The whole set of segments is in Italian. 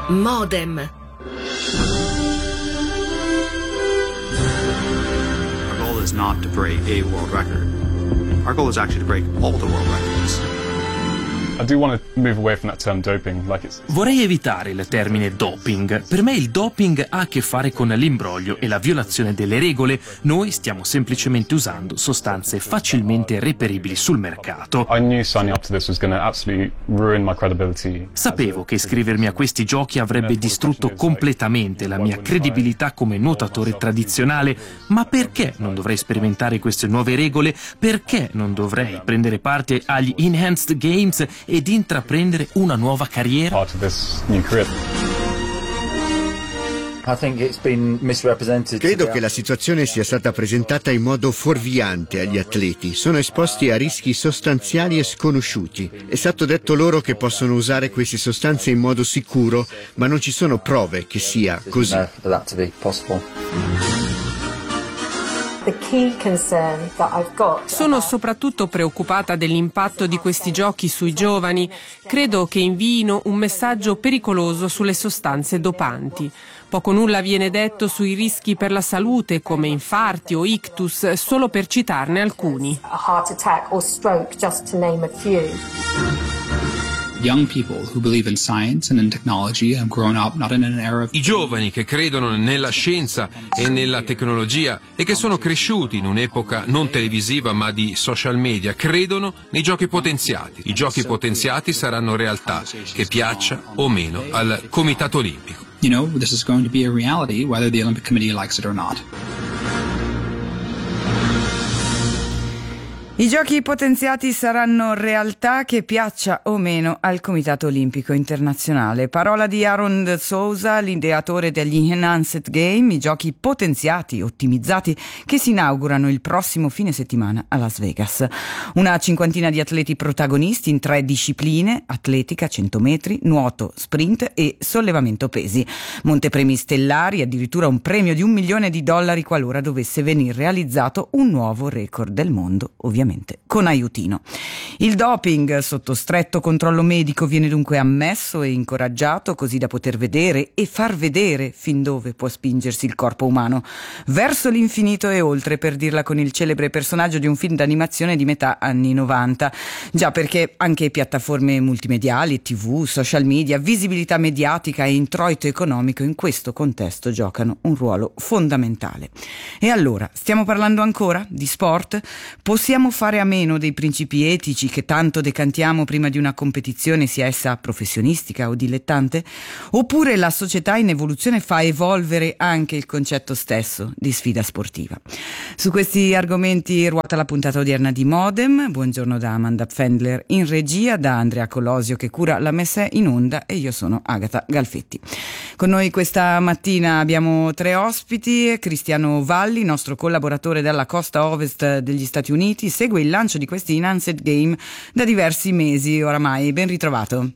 Modem. Our goal is not to break a world record. Our goal is actually to break all the world records. I do want to move away from that term doping, Vorrei evitare il termine doping. Per me il doping ha a che fare con l'imbroglio e la violazione delle regole. Noi stiamo semplicemente usando sostanze facilmente reperibili sul mercato. I knew signing up to this was going to absolutely ruin my credibility. Sapevo che iscrivermi a questi giochi avrebbe distrutto completamente la mia credibilità come nuotatore tradizionale. Ma perché non dovrei sperimentare queste nuove regole? Perché non dovrei prendere parte agli Enhanced Games ed intraprendere una nuova carriera? Part of this new career. Credo che la situazione sia stata presentata in modo fuorviante agli atleti. Sono esposti a rischi sostanziali e sconosciuti. È stato detto loro che possono usare queste sostanze in modo sicuro, ma non ci sono prove che sia così. Sono soprattutto preoccupata dell'impatto di questi giochi sui giovani. Credo che inviino un messaggio pericoloso sulle sostanze dopanti. Poco nulla viene detto sui rischi per la salute come infarti o ictus, solo per citarne alcuni. Young people who believe in science and in technology have grown up not in an era of... I giovani che credono nella scienza e nella tecnologia e che sono cresciuti in un'epoca non televisiva ma di social media credono nei giochi potenziati. I giochi potenziati saranno realtà, che piaccia o meno al Comitato Olimpico. You know, this is going to be a reality whether the Olympic Committee likes it or not. I giochi potenziati saranno realtà, che piaccia o meno al Comitato Olimpico Internazionale. Parola di Aaron De Souza, l'ideatore degli Enhanced Game, i giochi potenziati, ottimizzati, che si inaugurano il prossimo fine settimana a Las Vegas. Una cinquantina di atleti protagonisti in 3 discipline: atletica, 100 metri, nuoto, sprint e sollevamento pesi. Montepremi stellari, addirittura un premio di $1 milione qualora dovesse venir realizzato un nuovo record del mondo, ovviamente con aiutino. Il doping sotto stretto controllo medico viene dunque ammesso e incoraggiato, così da poter vedere e far vedere fin dove può spingersi il corpo umano, verso l'infinito e oltre, per dirla con il celebre personaggio di un film d'animazione di metà anni 90. Già, perché anche piattaforme multimediali, TV, social media, visibilità mediatica e introito economico in questo contesto giocano un ruolo fondamentale. E allora, stiamo parlando ancora di sport? Possiamo fare a meno dei principi etici che tanto decantiamo prima di una competizione, sia essa professionistica o dilettante? Oppure la società in evoluzione fa evolvere anche il concetto stesso di sfida sportiva? Su questi argomenti ruota la puntata odierna di Modem. Buongiorno da Amanda Pfändler in regia, da Andrea Colosio che cura la messa in onda, e io sono Agata Galfetti. Con noi questa mattina abbiamo 3 ospiti. Cristiano Valli, nostro collaboratore dalla costa ovest degli Stati Uniti, segue il lancio di questi Enhanced Game da diversi mesi oramai. Ben ritrovato.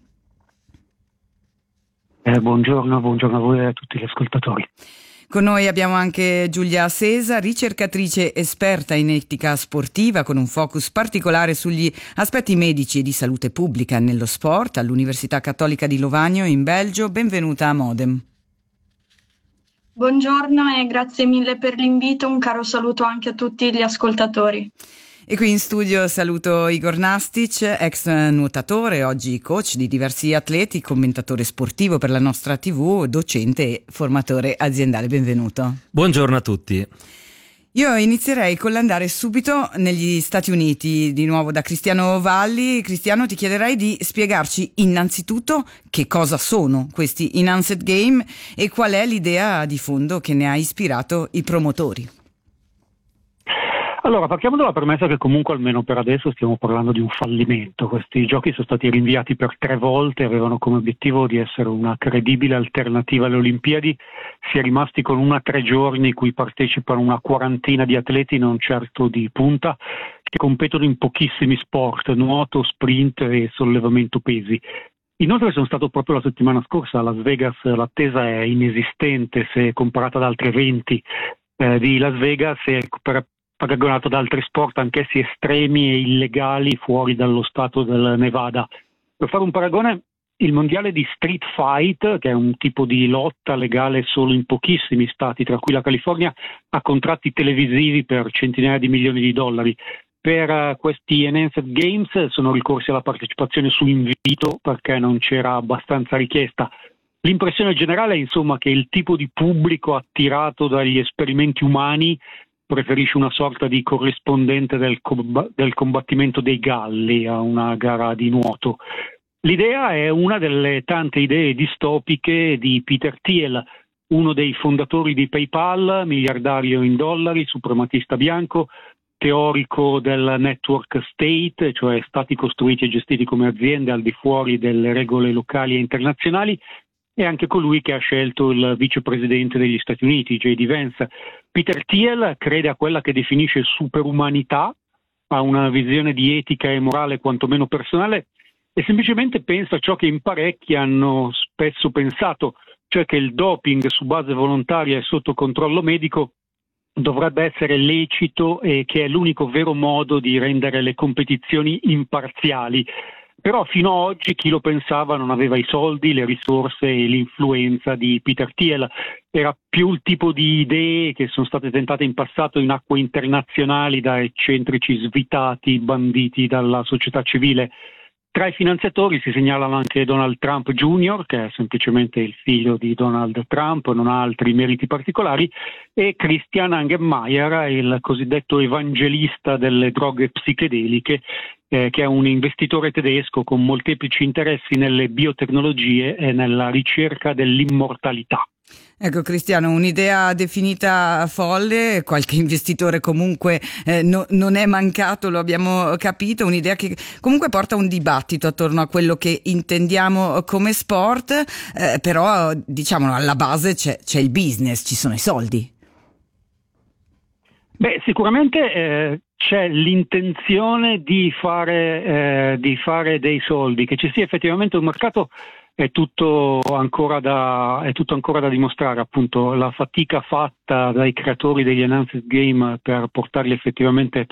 Buongiorno a voi e a tutti gli ascoltatori. Con noi abbiamo anche Giulia Sesa, ricercatrice esperta in etica sportiva con un focus particolare sugli aspetti medici e di salute pubblica nello sport all'Università Cattolica di Lovagno in Belgio. Benvenuta a Modem. Buongiorno e grazie mille per l'invito, un caro saluto anche a tutti gli ascoltatori. E qui in studio saluto Igor Nastic, ex nuotatore, oggi coach di diversi atleti, commentatore sportivo per la nostra TV, docente e formatore aziendale. Benvenuto. Buongiorno a tutti. Io inizierei con l'andare subito negli Stati Uniti, di nuovo da Cristiano Valli. Cristiano, ti chiederei di spiegarci innanzitutto che cosa sono questi Enhanced Game e qual è l'idea di fondo che ne ha ispirato i promotori. Allora, partiamo dalla premessa che comunque almeno per adesso stiamo parlando di un fallimento. Questi giochi sono stati rinviati per 3 volte, avevano come obiettivo di essere una credibile alternativa alle Olimpiadi. Si è rimasti con 3 giorni in cui partecipano una quarantina di atleti, non certo di punta, che competono in pochissimi sport: nuoto, sprint e sollevamento pesi. Inoltre sono stato proprio la settimana scorsa a Las Vegas, l'attesa è inesistente se comparata ad altri eventi di Las Vegas e paragonato ad altri sport anch'essi estremi e illegali fuori dallo stato del Nevada. Per fare un paragone, il mondiale di Street Fight, che è un tipo di lotta legale solo in pochissimi stati, tra cui la California, ha contratti televisivi per centinaia di milioni di dollari. Per questi Enhanced Games sono ricorsi alla partecipazione su invito perché non c'era abbastanza richiesta. L'impressione generale è insomma che il tipo di pubblico attirato dagli esperimenti umani preferisce una sorta di corrispondente del combattimento dei galli a una gara di nuoto. L'idea è una delle tante idee distopiche di Peter Thiel, uno dei fondatori di PayPal, miliardario in dollari, suprematista bianco, teorico del network state, cioè stati costruiti e gestiti come aziende al di fuori delle regole locali e internazionali, e anche colui che ha scelto il vicepresidente degli Stati Uniti, J.D. Vance. Peter Thiel crede a quella che definisce superumanità, ha una visione di etica e morale quantomeno personale e semplicemente pensa a ciò che in parecchi hanno spesso pensato, cioè che il doping su base volontaria e sotto controllo medico dovrebbe essere lecito e che è l'unico vero modo di rendere le competizioni imparziali. Però fino ad oggi chi lo pensava non aveva i soldi, le risorse e l'influenza di Peter Thiel. Era più il tipo di idee che sono state tentate in passato in acque internazionali da eccentrici svitati banditi dalla società civile. Tra i finanziatori si segnalano anche Donald Trump Jr., che è semplicemente il figlio di Donald Trump, non ha altri meriti particolari, e Christian Angermayer, il cosiddetto evangelista delle droghe psichedeliche, che è un investitore tedesco con molteplici interessi nelle biotecnologie e nella ricerca dell'immortalità. Ecco Cristiano, un'idea definita folle, qualche investitore comunque non è mancato, lo abbiamo capito, un'idea che comunque porta un dibattito attorno a quello che intendiamo come sport, però diciamolo alla base c'è il business, ci sono i soldi. Beh, sicuramente c'è l'intenzione di fare dei soldi, che ci sia effettivamente un mercato. È tutto ancora da dimostrare, appunto la fatica fatta dai creatori degli Enhanced Game per portarli effettivamente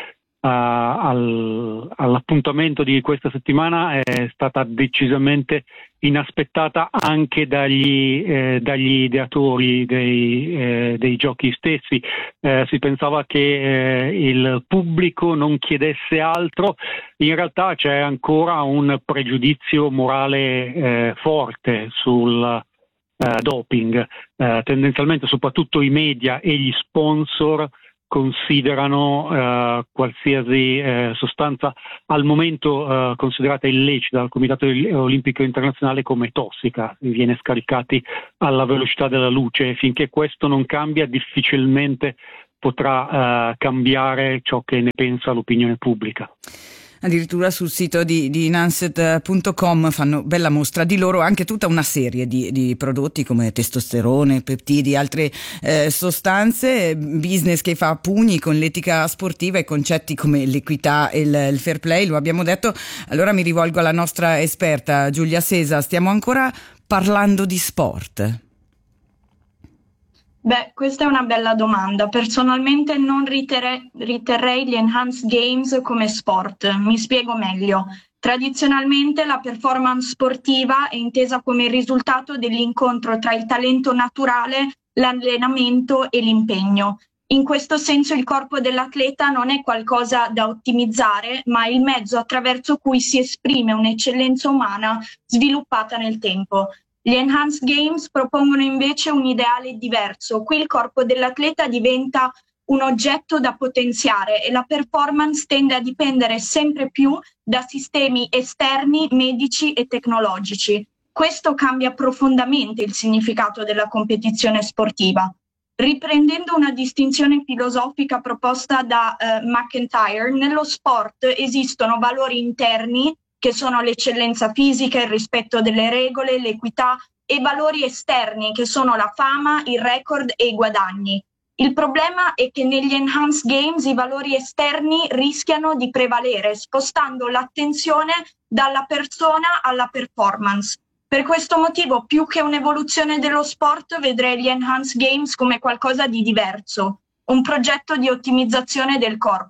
all'appuntamento di questa settimana è stata decisamente inaspettata anche dagli ideatori dei giochi stessi. Si pensava che il pubblico non chiedesse altro, in realtà c'è ancora un pregiudizio morale forte sul doping. Tendenzialmente soprattutto i media e gli sponsor considerano qualsiasi sostanza al momento considerata illecita dal Comitato Olimpico Internazionale come tossica, viene scaricati alla velocità della luce e finché questo non cambia difficilmente potrà cambiare ciò che ne pensa l'opinione pubblica. Addirittura sul sito di enhanced.com fanno bella mostra di loro anche tutta una serie di prodotti come testosterone, peptidi, altre sostanze, business che fa a pugni con l'etica sportiva e concetti come l'equità e il fair play, lo abbiamo detto. Allora mi rivolgo alla nostra esperta Giulia Sesa, stiamo ancora parlando di sport? Beh, questa è una bella domanda. Personalmente non riterrei gli Enhanced Games come sport. Mi spiego meglio. Tradizionalmente la performance sportiva è intesa come il risultato dell'incontro tra il talento naturale, l'allenamento e l'impegno. In questo senso il corpo dell'atleta non è qualcosa da ottimizzare, ma il mezzo attraverso cui si esprime un'eccellenza umana sviluppata nel tempo. Gli Enhanced Games propongono invece un ideale diverso. Qui il corpo dell'atleta diventa un oggetto da potenziare e la performance tende a dipendere sempre più da sistemi esterni, medici e tecnologici. Questo cambia profondamente il significato della competizione sportiva. Riprendendo una distinzione filosofica proposta da McIntyre, nello sport esistono valori interni che sono l'eccellenza fisica, il rispetto delle regole, l'equità, e valori esterni che sono la fama, il record e i guadagni. Il problema è che negli Enhanced Games i valori esterni rischiano di prevalere, spostando l'attenzione dalla persona alla performance. Per questo motivo, più che un'evoluzione dello sport, vedrei gli Enhanced Games come qualcosa di diverso, un progetto di ottimizzazione del corpo.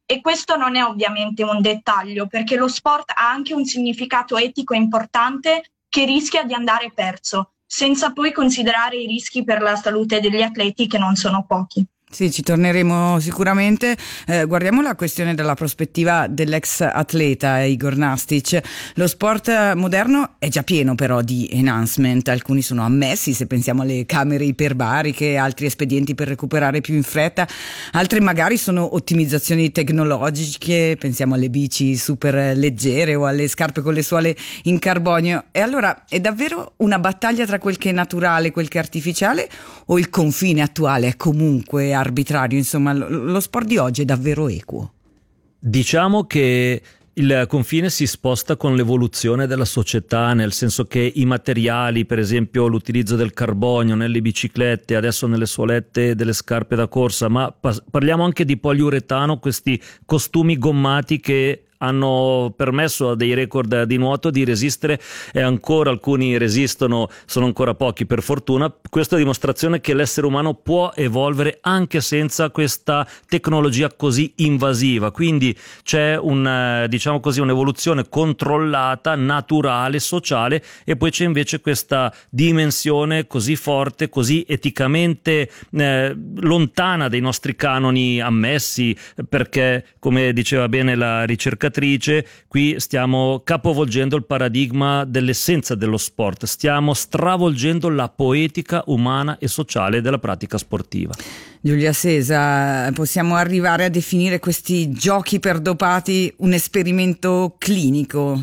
E questo non è ovviamente un dettaglio, perché lo sport ha anche un significato etico importante che rischia di andare perso, senza poi considerare i rischi per la salute degli atleti, che non sono pochi. Sì, ci torneremo sicuramente. Guardiamo la questione dalla prospettiva dell'ex atleta Igor Nastic. Lo sport moderno è già pieno però di enhancement, alcuni sono ammessi, se pensiamo alle camere iperbariche, altri espedienti per recuperare più in fretta, altri magari sono ottimizzazioni tecnologiche, pensiamo alle bici super leggere o alle scarpe con le suole in carbonio. E allora è davvero una battaglia tra quel che è naturale, quel che è artificiale, o il confine attuale è comunque arbitrario? Insomma, lo sport di oggi è davvero equo? Diciamo che il confine si sposta con l'evoluzione della società, nel senso che i materiali, per esempio l'utilizzo del carbonio nelle biciclette, adesso nelle suolette delle scarpe da corsa, ma parliamo anche di poliuretano, questi costumi gommati che hanno permesso a dei record di nuoto di resistere, e ancora alcuni resistono, sono ancora pochi per fortuna. Questa è dimostrazione che l'essere umano può evolvere anche senza questa tecnologia così invasiva, quindi c'è diciamo così, un'evoluzione controllata, naturale, sociale, e poi c'è invece questa dimensione così forte, così eticamente lontana dai nostri canoni ammessi, perché, come diceva bene la ricercatrice, qui stiamo capovolgendo il paradigma dell'essenza dello sport, stiamo stravolgendo la poetica umana e sociale della pratica sportiva. Giulia Sesa, possiamo arrivare a definire questi giochi per dopati un esperimento clinico?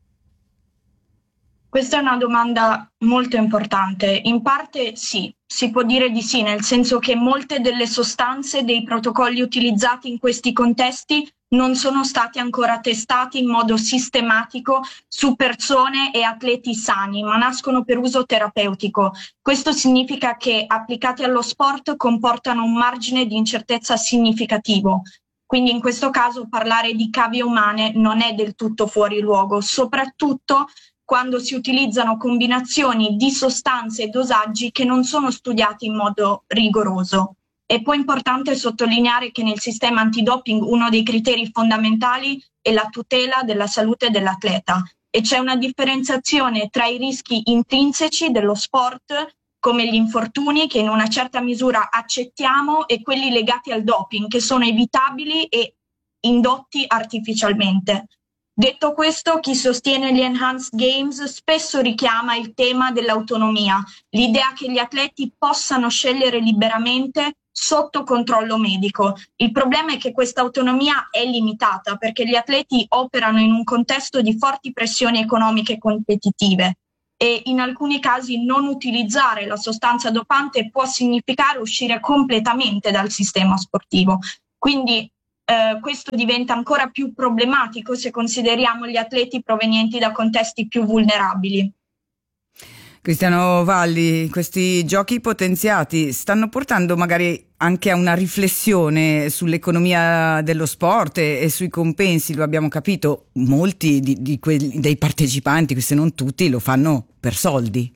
Questa è una domanda molto importante. In parte sì, si può dire di sì, nel senso che molte delle sostanze dei protocolli utilizzati in questi contesti non sono stati ancora testati in modo sistematico su persone e atleti sani, ma nascono per uso terapeutico. Questo significa che, applicati allo sport, comportano un margine di incertezza significativo. Quindi in questo caso parlare di cavie umane non è del tutto fuori luogo, soprattutto quando si utilizzano combinazioni di sostanze e dosaggi che non sono studiati in modo rigoroso. È poi importante sottolineare che nel sistema antidoping uno dei criteri fondamentali è la tutela della salute dell'atleta, e c'è una differenziazione tra i rischi intrinseci dello sport, come gli infortuni che in una certa misura accettiamo, e quelli legati al doping, che sono evitabili e indotti artificialmente. Detto questo, chi sostiene gli Enhanced Games spesso richiama il tema dell'autonomia, l'idea che gli atleti possano scegliere liberamente sotto controllo medico. Il problema è che questa autonomia è limitata, perché gli atleti operano in un contesto di forti pressioni economiche e competitive, e in alcuni casi non utilizzare la sostanza dopante può significare uscire completamente dal sistema sportivo. Quindi questo diventa ancora più problematico se consideriamo gli atleti provenienti da contesti più vulnerabili. Cristiano Valli, questi giochi potenziati stanno portando magari anche a una riflessione sull'economia dello sport e sui compensi. Lo abbiamo capito, molti dei partecipanti, se non tutti, lo fanno per soldi.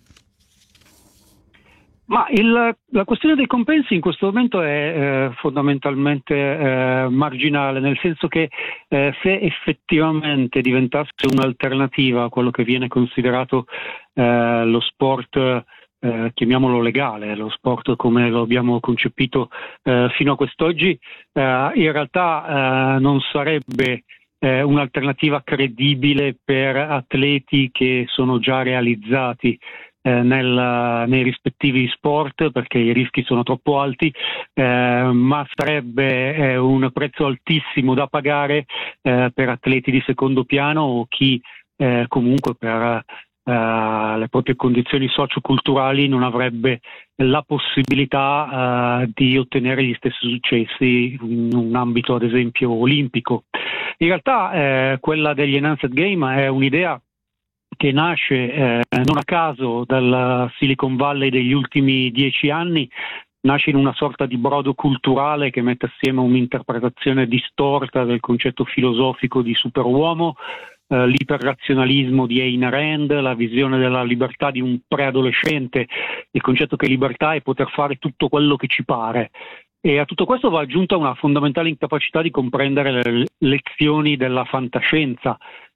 Ma la questione dei compensi in questo momento è fondamentalmente marginale, nel senso che se effettivamente diventasse un'alternativa a quello che viene considerato lo sport, chiamiamolo legale, lo sport come lo abbiamo concepito fino a quest'oggi, in realtà non sarebbe un'alternativa credibile per atleti che sono già realizzati nei rispettivi sport, perché i rischi sono troppo alti, ma sarebbe un prezzo altissimo da pagare per atleti di secondo piano o chi comunque per le proprie condizioni socioculturali non avrebbe la possibilità di ottenere gli stessi successi in un ambito ad esempio olimpico. In realtà quella degli Enhanced Game è un'idea che nasce non a caso dal Silicon Valley degli ultimi 10 anni, nasce in una sorta di brodo culturale che mette assieme un'interpretazione distorta del concetto filosofico di superuomo, l'iperrazionalismo di Ayn Rand, la visione della libertà di un preadolescente, il concetto che libertà è poter fare tutto quello che ci pare. E a tutto questo va aggiunta una fondamentale incapacità di comprendere le lezioni della fantascienza.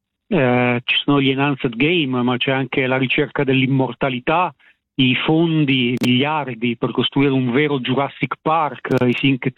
Ci sono gli enhanced game, ma c'è anche la ricerca dell'immortalità, i fondi, miliardi per costruire un vero Jurassic Park, i think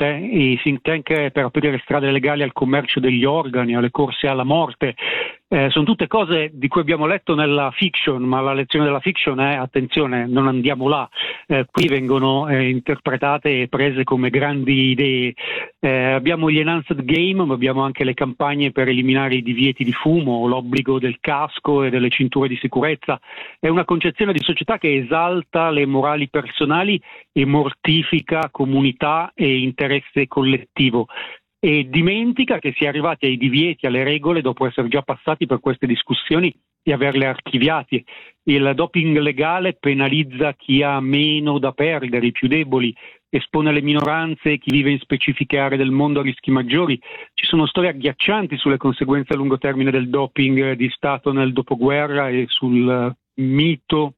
tank per aprire strade legali al commercio degli organi, alle corse alla morte. Sono tutte cose di cui abbiamo letto nella fiction, ma la lezione della fiction è, attenzione, non andiamo là. Qui vengono interpretate e prese come grandi idee. Abbiamo gli enhanced game, ma abbiamo anche le campagne per eliminare i divieti di fumo, l'obbligo del casco e delle cinture di sicurezza. È una concezione di società che esalta le morali personali e mortifica comunità e interesse collettivo. E dimentica che si è arrivati ai divieti, alle regole, dopo essere già passati per queste discussioni e averle archiviate. Il doping legale penalizza chi ha meno da perdere, i più deboli, espone le minoranze e chi vive in specifiche aree del mondo a rischi maggiori. Ci sono storie agghiaccianti sulle conseguenze a lungo termine del doping di Stato nel dopoguerra e sul mito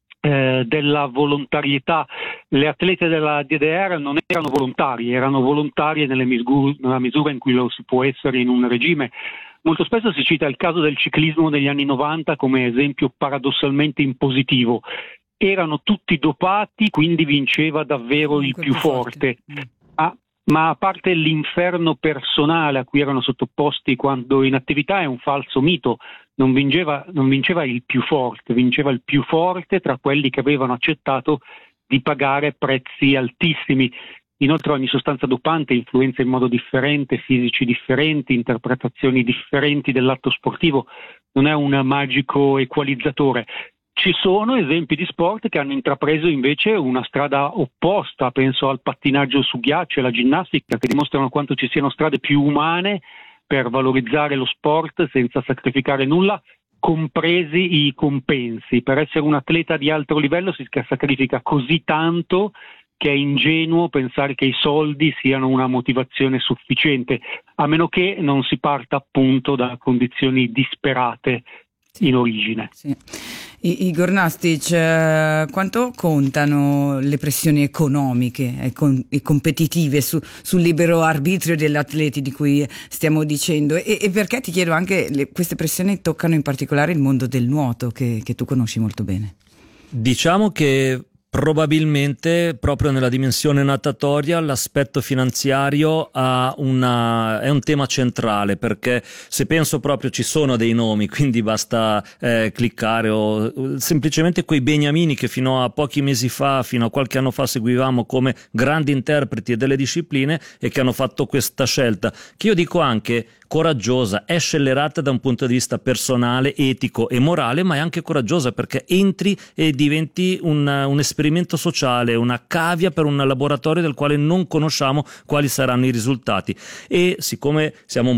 della volontarietà. Le atlete della DDR non erano volontarie nella misura in cui lo si può essere in un regime. Molto spesso si cita il caso del ciclismo negli anni 90 come esempio paradossalmente impositivo. Erano tutti dopati, quindi vinceva davvero il più forte. Ma a parte l'inferno personale a cui erano sottoposti quando in attività, è un falso mito. Non vinceva il più forte, vinceva il più forte tra quelli che avevano accettato di pagare prezzi altissimi. Inoltre ogni sostanza dopante influenza in modo differente, fisici differenti, interpretazioni differenti dell'atto sportivo. Non è un magico equalizzatore. Ci sono esempi di sport che hanno intrapreso invece una strada opposta, penso al pattinaggio su ghiaccio e alla ginnastica, che dimostrano quanto ci siano strade più umane per valorizzare lo sport senza sacrificare nulla, compresi i compensi. Per essere un atleta di alto livello si sacrifica così tanto che è ingenuo pensare che i soldi siano una motivazione sufficiente, a meno che non si parta appunto da condizioni disperate in origine. Sì. Igor Nastic, quanto contano le pressioni economiche e competitive sul libero arbitrio degli atleti di cui stiamo dicendo, e perché ti chiedo anche, queste pressioni toccano in particolare il mondo del nuoto che tu conosci molto bene? Diciamo che probabilmente proprio nella dimensione natatoria l'aspetto finanziario è un tema centrale, perché se penso proprio ci sono dei nomi, quindi basta cliccare, o semplicemente quei beniamini che fino a pochi mesi fa, fino a qualche anno fa seguivamo come grandi interpreti delle discipline e che hanno fatto questa scelta, che io dico anche coraggiosa, è scellerata da un punto di vista personale, etico e morale, ma è anche coraggiosa perché entri e diventi un esperimento sociale, una cavia per un laboratorio del quale non conosciamo quali saranno i risultati. E siccome siamo un